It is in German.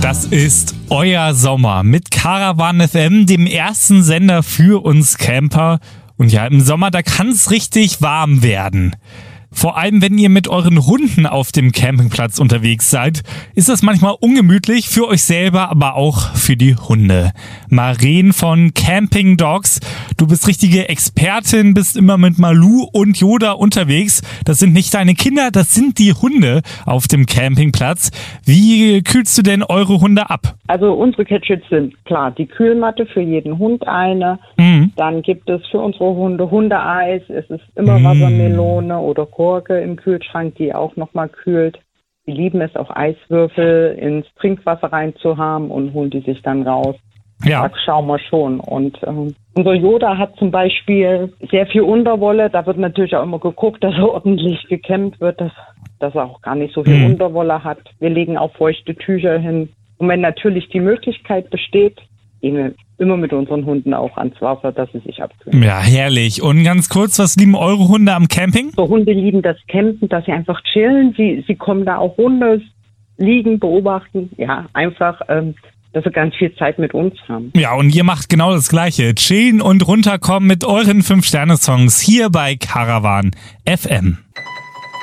Das ist euer Sommer mit Caravan FM, dem ersten Sender für uns Camper. Und ja, im Sommer, da kann es richtig warm werden. Vor allem, wenn ihr mit euren Hunden auf dem Campingplatz unterwegs seid, ist das manchmal ungemütlich für euch selber, aber auch für die Hunde. Maren von Camping Dogs, du bist richtige Expertin, bist immer mit Malu und Yoda unterwegs. Das sind nicht deine Kinder, das sind die Hunde auf dem Campingplatz. Wie kühlst du denn eure Hunde ab? Also unsere Catchits sind klar die Kühlmatte, für jeden Hund eine. Dann gibt es für unsere Hunde Hundeeis. Es ist immer Wassermelone oder Gurke im Kühlschrank, die auch nochmal kühlt. Die lieben es auch, Eiswürfel ins Trinkwasser reinzuhaben und holen die sich dann raus. Ja. Das schauen wir schon. Und unser Yoda hat zum Beispiel sehr viel Unterwolle. Da wird natürlich auch immer geguckt, dass er ordentlich gekämmt wird, dass er auch gar nicht so viel Unterwolle hat. Wir legen auch feuchte Tücher hin. Und wenn natürlich die Möglichkeit besteht, gehen wir immer mit unseren Hunden auch ans Wasser, dass sie sich abkühlen. Ja, herrlich. Und ganz kurz, was lieben eure Hunde am Camping? So, Hunde lieben das Campen, dass sie einfach chillen. Sie kommen da auch runter, liegen, beobachten. Ja, einfach, dass sie ganz viel Zeit mit uns haben. Ja, und ihr macht genau das Gleiche. Chillen und runterkommen mit euren 5-Sterne-Songs hier bei Caravan FM.